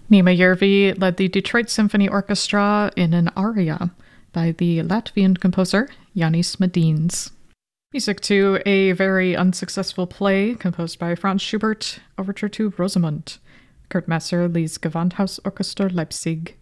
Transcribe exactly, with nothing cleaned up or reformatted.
Nima Järvi led the Detroit Symphony Orchestra in an aria by the Latvian composer Jānis Medīns. Music to a very unsuccessful play composed by Franz Schubert, Overture to Rosamunde. Kurt Masser, Lies Gewandhausorchester Leipzig.